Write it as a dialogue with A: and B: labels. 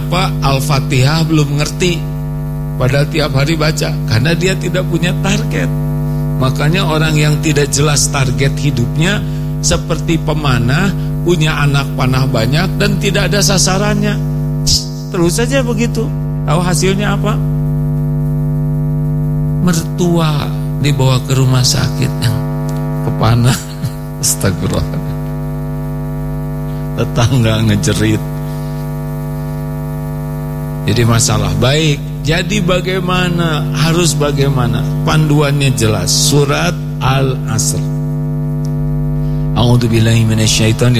A: Kenapa Al-Fatihah belum ngerti padahal tiap hari baca? Karena dia tidak punya target. Makanya orang yang tidak jelas target hidupnya seperti pemanah, punya anak panah banyak dan tidak ada sasarannya. Terus saja begitu. Tahu hasilnya apa? Mertua dibawa ke rumah sakit yang kepanah. Astagfirullah. Tetangga ngejerit. Jadi masalah baik. Jadi bagaimana? Harus bagaimana? Panduannya jelas. Surat Al-Asr. A'udzubillahi minasyaitonir